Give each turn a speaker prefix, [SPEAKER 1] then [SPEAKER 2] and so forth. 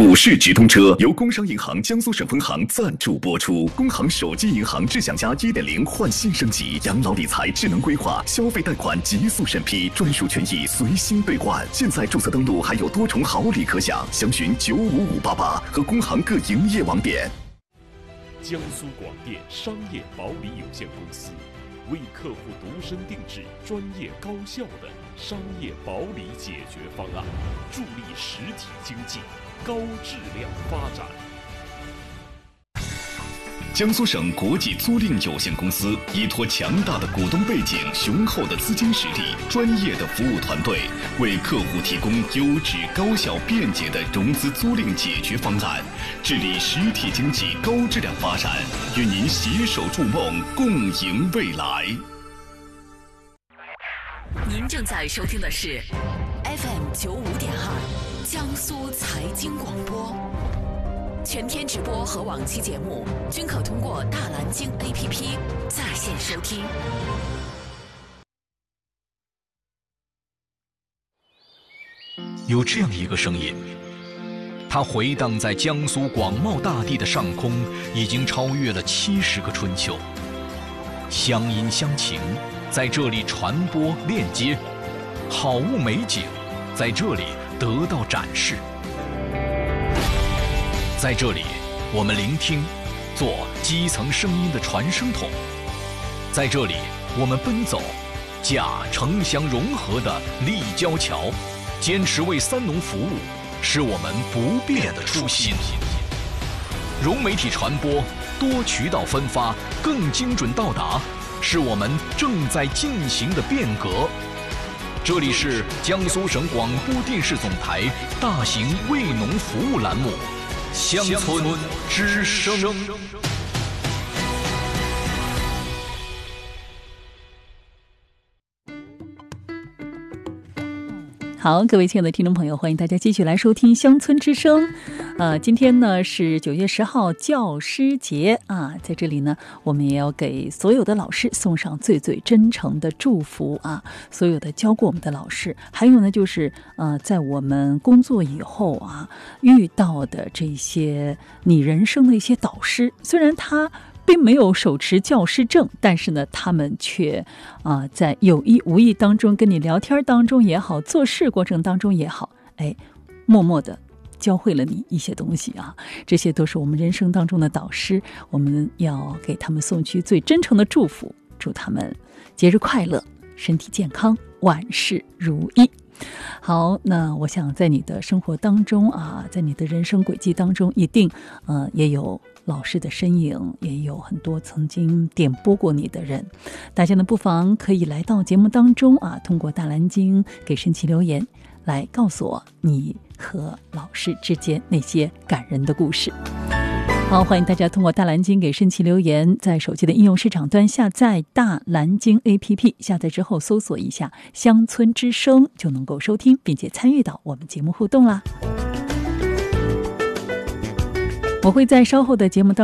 [SPEAKER 1] 股市直通车由工商银行江苏省分行赞助播出。工行手机银行智享家 1.0 焕新升级，养老理财智能规划，消费贷款极速审批，专属权益随心兑换。现在注册登录还有多重好礼可享，详询95588和工行各营业网点。
[SPEAKER 2] 江苏广电商业保理有限公司为客户独身定制专业高效的商业保理解决方案，助力实体经济高质量发展。
[SPEAKER 1] 江苏省国际租赁有限公司依托强大的股东背景、雄厚的资金实力、专业的服务团队，为客户提供优质、高效、便捷的融资租赁解决方案，致力实体经济高质量发展，与您携手筑梦，共赢未来。
[SPEAKER 3] 您正在收听的是 FM95.2 江苏财经广播。全天直播和往期节目均可通过大蓝鲸 APP 在线收听。
[SPEAKER 4] 有这样一个声音，它回荡在江苏广袤大地的上空，已经超越了70个春秋。乡音乡情在这里传播链接，好物美景在这里得到展示。在这里，我们聆听，做基层声音的传声筒；在这里，我们奔走，架城乡融合的立交桥，坚持为三农服务，是我们不变的初心。融媒体传播，多渠道分发，更精准到达，是我们正在进行的变革。这里是江苏省广播电视总台大型为农服务栏目乡村之声。
[SPEAKER 5] 好，各位亲爱的听众朋友，欢迎大家继续来收听乡村之声。今天呢是9月10号教师节啊，在这里呢，我们也要给所有的老师送上最最真诚的祝福啊！所有的教过我们的老师，还有呢就是在我们工作以后啊，遇到的这些你人生的一些导师，虽然他并没有手持教师证，但是呢，他们却在有意无意当中跟你聊天当中也好，做事过程当中也好，默默的教会了你一些东西啊。这些都是我们人生当中的导师，我们要给他们送去最真诚的祝福，祝他们节日快乐，身体健康，万事如意。好，那我想在你的生活当中啊，在你的人生轨迹当中，一定也有老师的身影，也有很多曾经点拨过你的人。大家呢不妨可以来到节目当中啊，通过大蓝鲸给神奇留言，来告诉我你和老师之间那些感人的故事。好，欢迎大家通过大蓝鲸给神奇留言，在手机的应用市场端下载大蓝鲸 APP， 下载之后搜索一下乡村之声，就能够收听并且参与到我们节目互动啦。我会在稍后的节目当中